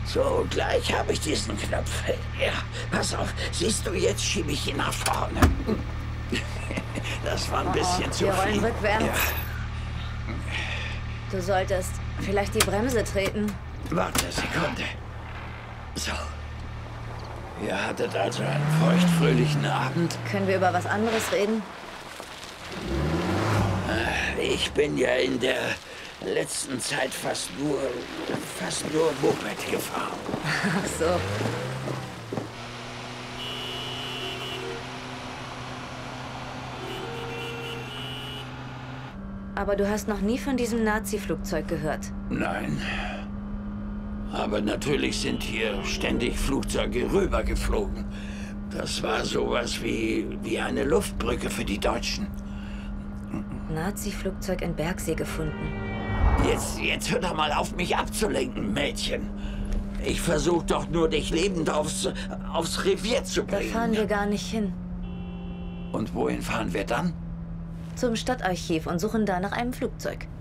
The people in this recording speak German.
So, gleich habe ich diesen Knopf. Ja, pass auf. Siehst du, jetzt schiebe ich ihn nach vorne. Das war ein bisschen zu wir viel. rollen rückwärts. Ja. Du solltest vielleicht die Bremse treten. Warte eine Sekunde. So. Ihr hattet also einen feuchtfröhlichen Abend. Können wir über was anderes reden? Ich bin ja in der letzten Zeit fast nur Moped gefahren. Ach so. Aber du hast noch nie von diesem Nazi-Flugzeug gehört. Nein. Aber natürlich sind hier ständig Flugzeuge rübergeflogen. Das war sowas wie eine Luftbrücke für die Deutschen. Nazi-Flugzeug in Bergsee gefunden. Jetzt hör doch mal auf, mich abzulenken, Mädchen. Ich versuche doch nur, dich lebend aufs Revier zu Da bringen. fahren wir gar nicht hin. Und wohin fahren wir dann? Zum Stadtarchiv und suchen da nach einem Flugzeug.